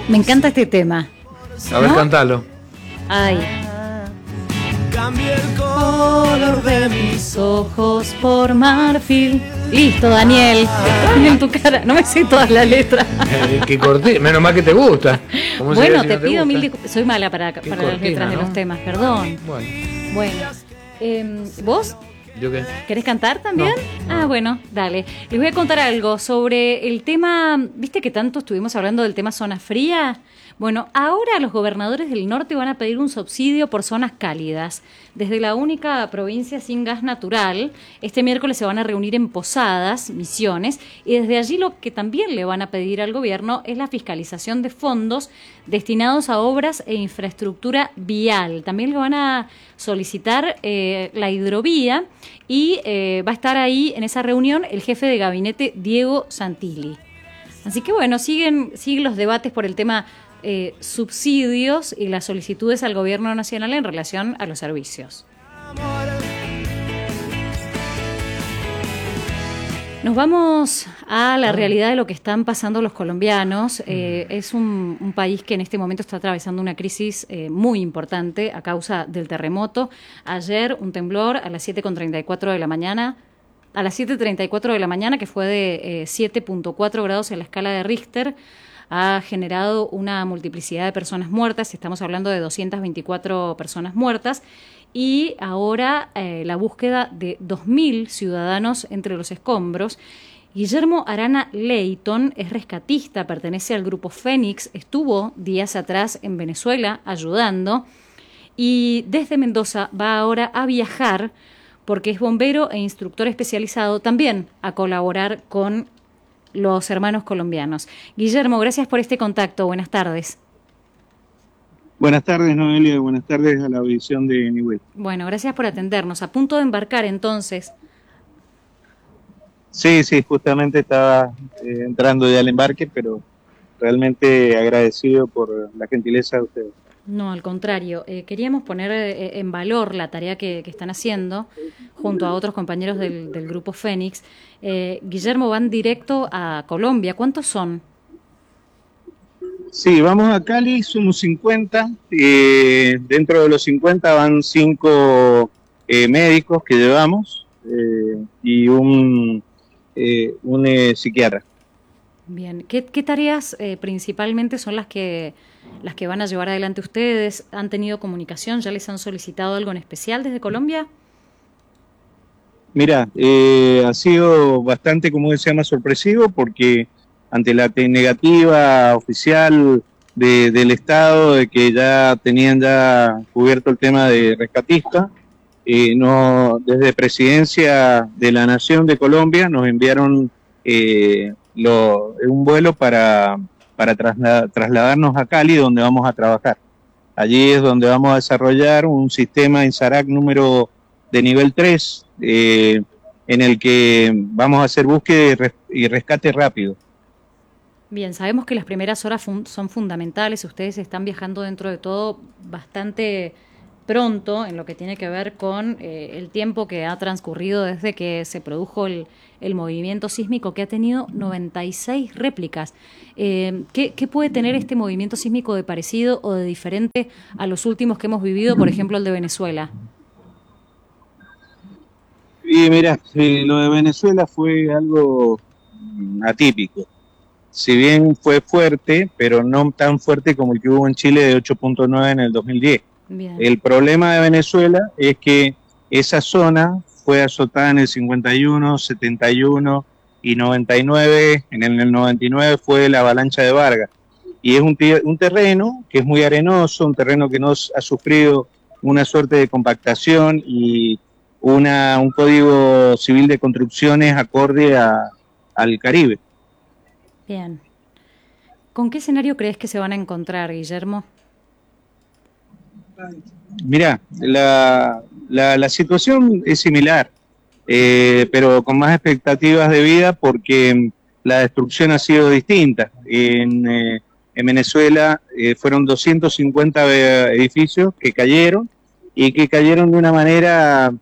Me encanta este tema. A ver, ¿no? cántalo. Ay. Cambia el color de mis Ojos por marfil. Listo, Daniel. En tu cara. No me sé todas las letras. Que corté, menos mal que te gusta. ¿Cómo Bueno, sería si te no te pido gusta? mil disculpas. Soy mala para las cortina, letras de ¿no? los temas, perdón. Bueno. ¿Vos? ¿Yo qué? ¿Querés cantar también? No. Ah, bueno, dale. Les voy a contar algo sobre el tema, ¿viste que tanto estuvimos hablando del tema zona fría? Bueno, ahora los gobernadores del norte van a pedir un subsidio por zonas cálidas. Desde la única provincia sin gas natural, este miércoles se van a reunir en Posadas, Misiones, y desde allí lo que también le van a pedir al gobierno es la fiscalización de fondos destinados a obras e infraestructura vial. También le van a solicitar la hidrovía y va a estar ahí en esa reunión el jefe de gabinete Diego Santilli. Así que bueno, siguen los debates por el tema subsidios y las solicitudes al gobierno nacional en relación a los servicios. Nos vamos a la realidad de lo que están pasando los colombianos. Es un país que en este momento está atravesando una crisis muy importante a causa del terremoto. Ayer un temblor a las 7:34 de la mañana. A las 7:34 de la mañana, que fue de 7.4 grados en la escala de Richter, ha generado una multiplicidad de personas muertas. Estamos hablando de 224 personas muertas. Y ahora la búsqueda de 2.000 ciudadanos entre los escombros. Guillermo Arana Leighton es rescatista, pertenece al grupo Fénix, estuvo días atrás en Venezuela ayudando y desde Mendoza va ahora a viajar porque es bombero e instructor especializado también a colaborar con los hermanos colombianos. Guillermo, gracias por este contacto. Buenas tardes. Buenas tardes, Noelia. Buenas tardes a la audición de Nivel. Bueno, gracias por atendernos. A punto de embarcar, entonces. Sí, justamente estaba entrando ya al embarque, pero realmente agradecido por la gentileza de ustedes. No, al contrario. Queríamos poner en valor la tarea que están haciendo junto a otros compañeros del grupo Fénix. Guillermo, van directo a Colombia. ¿Cuántos son? Sí, vamos a Cali, somos 50. Dentro de los 50 van 5 médicos que llevamos y un psiquiatra. Bien. ¿Qué tareas principalmente son las que van a llevar adelante ustedes? ¿Han tenido comunicación? ¿Ya les han solicitado algo en especial desde Colombia? Mira, ha sido bastante, como se llama, sorpresivo porque ante la negativa oficial del Estado de que ya tenían cubierto el tema de rescatista, desde Presidencia de la Nación de Colombia nos enviaron un vuelo para trasladarnos a Cali, donde vamos a trabajar. Allí es donde vamos a desarrollar un sistema INSARAC número de nivel 3, en el que vamos a hacer búsqueda y rescate rápido. Bien, sabemos que las primeras horas son fundamentales. Ustedes están viajando dentro de todo bastante pronto en lo que tiene que ver con el tiempo que ha transcurrido desde que se produjo el movimiento sísmico, que ha tenido 96 réplicas. ¿Qué puede tener este movimiento sísmico de parecido o de diferente a los últimos que hemos vivido, por ejemplo el de Venezuela? Y mira, lo de Venezuela fue algo atípico. Si bien fue fuerte, pero no tan fuerte como el que hubo en Chile de 8.9 en el 2010. Bien. El problema de Venezuela es que esa zona fue azotada en el 51, 71 y 99. En el 99 fue la avalancha de Vargas. Y es un terreno que es muy arenoso, un terreno que no ha sufrido una suerte de compactación y un código civil de construcciones acorde al Caribe. Bien. ¿Con qué escenario crees que se van a encontrar, Guillermo? Mira, la situación es similar, pero con más expectativas de vida porque la destrucción ha sido distinta. En Venezuela fueron 250 edificios que cayeron y que cayeron de una manera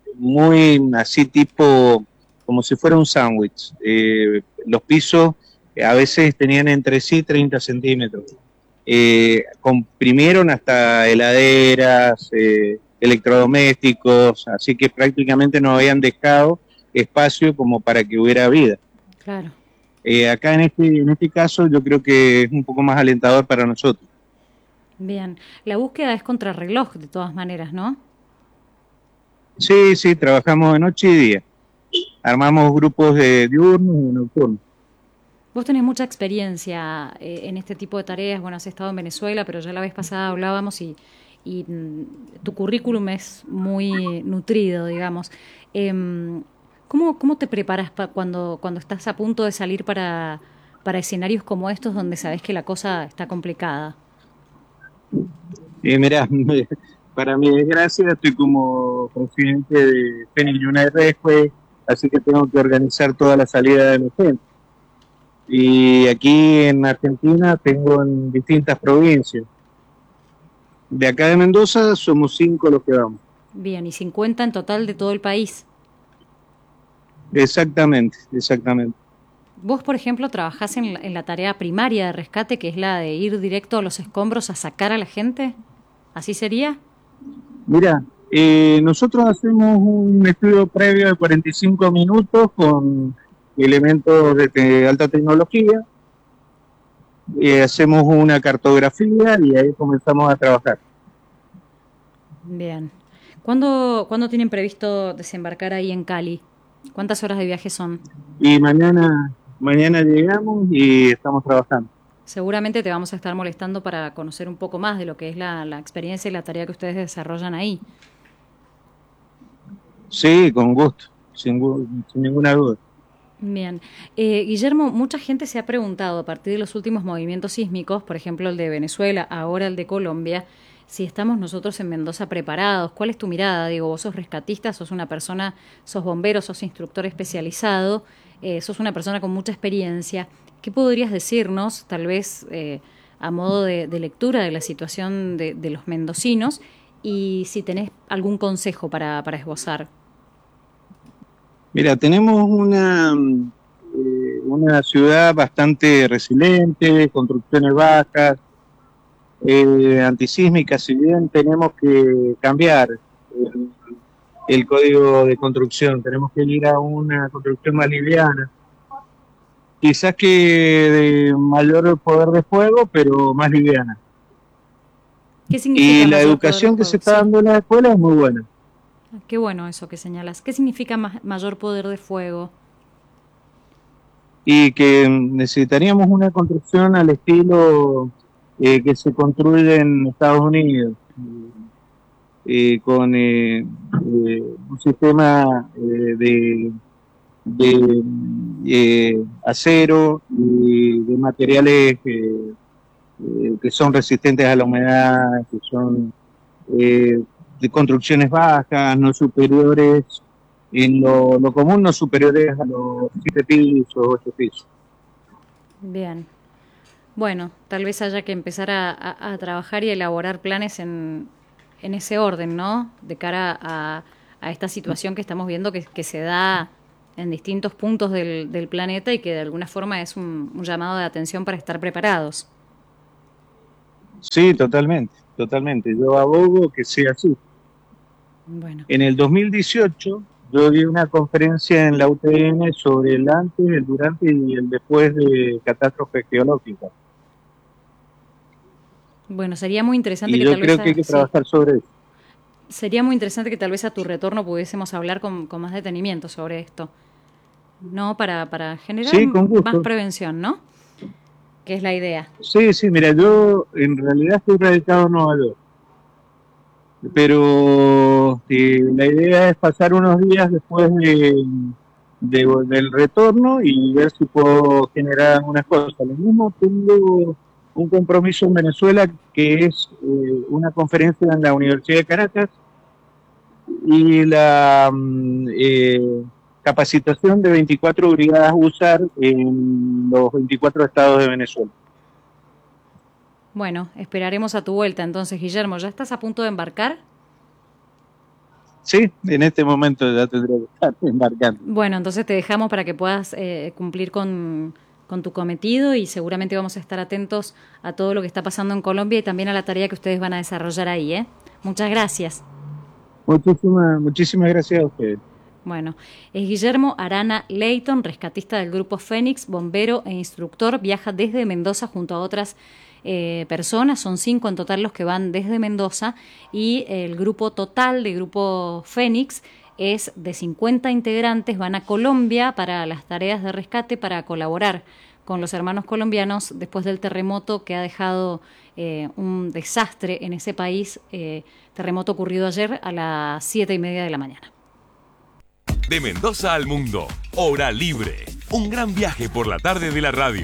muy así tipo como si fuera un sándwich. Los pisos a veces tenían entre sí 30 centímetros. Comprimieron hasta heladeras, electrodomésticos, así que prácticamente no habían dejado espacio como para que hubiera vida. Claro. Acá en este caso yo creo que es un poco más alentador para nosotros. Bien, la búsqueda es contrarreloj de todas maneras, ¿no? Sí, sí, trabajamos de noche y día. Armamos grupos de diurnos y nocturnos. Vos tenés mucha experiencia en este tipo de tareas. Bueno, has estado en Venezuela, pero ya la vez pasada hablábamos y tu currículum es muy nutrido, digamos. ¿Cómo te preparas cuando estás a punto de salir para escenarios como estos donde sabés que la cosa está complicada? Mirá, para mi desgracia estoy como presidente de Fénix United Rescue, así que tengo que organizar toda la salida de mi gente. Y aquí en Argentina tengo en distintas provincias. De acá de Mendoza somos 5 los que vamos. Bien, y 50 en total de todo el país. Exactamente, exactamente. Vos, por ejemplo, trabajás en la tarea primaria de rescate, que es la de ir directo a los escombros a sacar a la gente. ¿Así sería? Mira, nosotros hacemos un estudio previo de 45 minutos con elementos de alta tecnología. Hacemos una cartografía y ahí comenzamos a trabajar. Bien. ¿Cuándo tienen previsto desembarcar ahí en Cali? ¿Cuántas horas de viaje son? Y mañana llegamos y estamos trabajando. Seguramente te vamos a estar molestando para conocer un poco más de lo que es la experiencia y la tarea que ustedes desarrollan ahí. Sí, con gusto, sin ninguna duda. Bien. Guillermo, mucha gente se ha preguntado a partir de los últimos movimientos sísmicos, por ejemplo el de Venezuela, ahora el de Colombia, si estamos nosotros en Mendoza preparados. ¿Cuál es tu mirada? Digo, vos sos rescatista, sos una persona, sos bombero, sos instructor especializado, sos una persona con mucha experiencia. ¿Qué podrías decirnos, tal vez a modo de lectura de la situación de los mendocinos, y si tenés algún consejo para esbozar? Mira, tenemos una ciudad bastante resiliente, construcciones bajas, antisísmicas. Si bien tenemos que cambiar el código de construcción, tenemos que ir a una construcción más liviana, quizás que de mayor poder de fuego, pero más liviana. ¿Qué significa Y la mayor educación poder de que se fuego? está dando en la escuela es muy buena. Qué bueno eso que señalas. ¿Qué significa mayor poder de fuego? Y que necesitaríamos una construcción al estilo que se construye en Estados Unidos, con un sistema de acero y de materiales que son resistentes a la humedad, que son de construcciones bajas, no superiores, en lo común no superiores a los 7 pisos, 8 pisos. Bien. Bueno, tal vez haya que empezar a trabajar y elaborar planes en ese orden, ¿no? De cara a esta situación que estamos viendo que se da en distintos puntos del planeta y que de alguna forma es un llamado de atención para estar preparados. Sí, totalmente, totalmente. Yo abogo que sea así. Bueno. En el 2018 yo di una conferencia en la UTN sobre el antes, el durante y el después de catástrofes geológicas. Bueno, sería muy interesante Y que yo tal creo vez que hay que trabajar sobre eso. sería muy interesante que tal vez a tu retorno pudiésemos hablar con más detenimiento sobre esto, ¿no? Para generar Sí, con gusto. más prevención, ¿no? Que es la idea. Sí, sí, mira, yo en realidad estoy radicado en Nueva York, pero la idea es pasar unos días después del retorno y ver si puedo generar algunas cosas. Lo mismo tengo un compromiso en Venezuela que es una conferencia en la Universidad de Caracas y la capacitación de 24 brigadas USAR en los 24 estados de Venezuela. Bueno, esperaremos a tu vuelta entonces, Guillermo. ¿Ya estás a punto de embarcar? Sí, en este momento ya tendría que estar embarcando. Bueno, entonces te dejamos para que puedas cumplir con tu cometido y seguramente vamos a estar atentos a todo lo que está pasando en Colombia y también a la tarea que ustedes van a desarrollar ahí, ¿eh? Muchas gracias. Muchísimas gracias a ustedes. Bueno, es Guillermo Arana Leighton, rescatista del Grupo Fénix, bombero e instructor, viaja desde Mendoza junto a otras personas, son 5 en total los que van desde Mendoza, y el grupo total de Grupo Fénix es de 50 integrantes, van a Colombia para las tareas de rescate, para colaborar con los hermanos colombianos después del terremoto que ha dejado un desastre en ese país, terremoto ocurrido ayer a las 7:30 de la mañana. De Mendoza al mundo, Hora Libre. Un gran viaje por la tarde de la radio.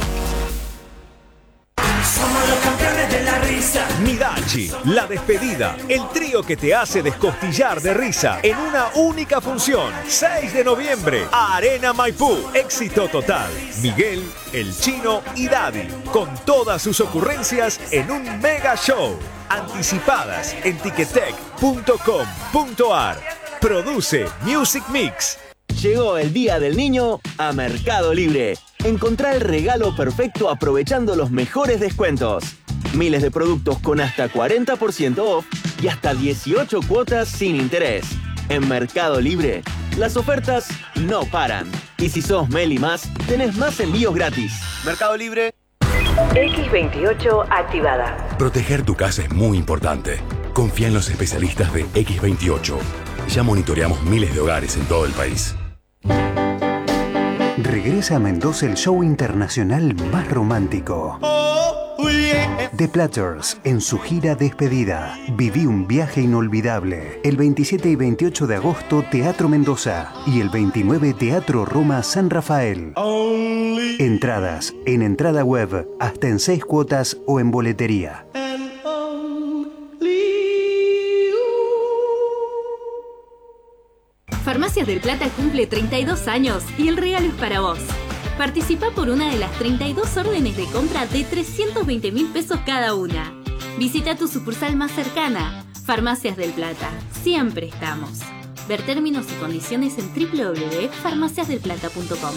Somos los campeones de la risa. Midachi, La Despedida, el trío que te hace descostillar de risa en una única función. 6 de noviembre, Arena Maipú. Éxito total. Miguel, El Chino y Daddy, con todas sus ocurrencias en un mega show. Anticipadas en ticketek.com.ar. Produce Music Mix. Llegó el Día del Niño a Mercado Libre. Encontrá el regalo perfecto aprovechando los mejores descuentos. Miles de productos con hasta 40% off y hasta 18 cuotas sin interés. En Mercado Libre, las ofertas no paran. Y si sos Meli Más, tenés más envíos gratis. Mercado Libre. X28 activada. Proteger tu casa es muy importante. Confía en los especialistas de X28. Ya monitoreamos miles de hogares en todo el país. Regresa a Mendoza el show internacional más romántico. The Platters en su gira despedida. Viví un viaje inolvidable. El 27 y 28 de agosto, Teatro Mendoza. Y el 29, Teatro Roma San Rafael. Entradas en entrada web, hasta en 6 cuotas o en boletería. Farmacias del Plata cumple 32 años y el regalo es para vos. Participa por una de las 32 órdenes de compra de 320.000 pesos cada una. Visita tu sucursal más cercana. Farmacias del Plata. Siempre estamos. Ver términos y condiciones en www.farmaciasdelplata.com.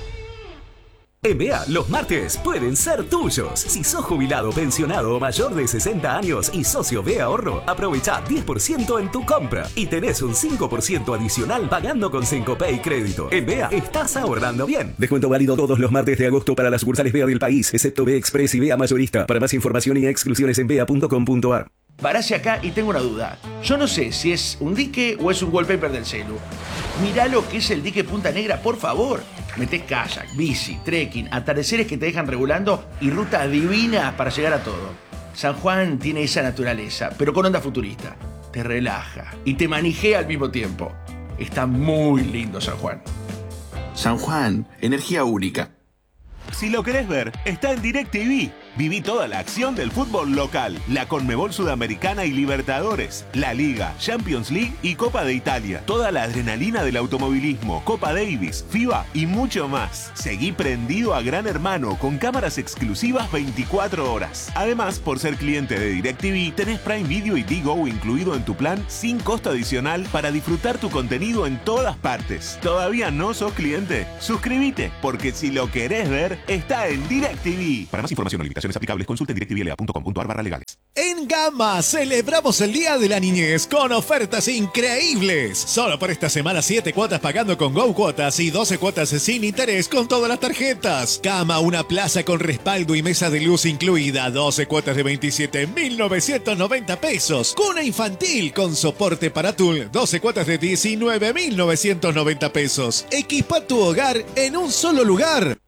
En BEA, los martes pueden ser tuyos. Si sos jubilado, pensionado o mayor de 60 años y socio BEA Ahorro, aprovecha 10% en tu compra y tenés un 5% adicional pagando con Syncopay Crédito. En BEA, estás ahorrando bien. Descuento válido todos los martes de agosto para las sucursales BEA del país, excepto BEA Express y BEA Mayorista. Para más información y exclusiones en bea.com.ar. Parase acá y tengo una duda. Yo no sé si es un dique o es un wallpaper del celu. Mirá lo que es el dique Punta Negra, por favor. Metés kayak, bici, trekking, atardeceres que te dejan regulando y rutas divinas para llegar a todo. San Juan tiene esa naturaleza, pero con onda futurista. Te relaja y te manijea al mismo tiempo. Está muy lindo San Juan. San Juan, energía única. Si lo querés ver, está en DirecTV. Viví toda la acción del fútbol local, la Conmebol Sudamericana y Libertadores, la Liga, Champions League y Copa de Italia. Toda la adrenalina del automovilismo, Copa Davis, FIBA y mucho más. Seguí prendido a Gran Hermano con cámaras exclusivas 24 horas. Además, por ser cliente de DirecTV, tenés Prime Video y Digo incluido en tu plan sin costo adicional para disfrutar tu contenido en todas partes. ¿Todavía no sos cliente? Suscríbete, porque si lo querés ver, está en DirecTV. Para más información o limitaciones aplicables, consulte en directvla.com.ar/legales. En Gama celebramos el Día de la Niñez con ofertas increíbles. Solo por esta semana 7 cuotas pagando con Go Cuotas y 12 cuotas sin interés con todas las tarjetas. Gama, una plaza con respaldo y mesa de luz incluida. 12 cuotas de 27.990 pesos. Cuna infantil con soporte para tul. 12 cuotas de 19.990 pesos. Equipa tu hogar en un solo lugar.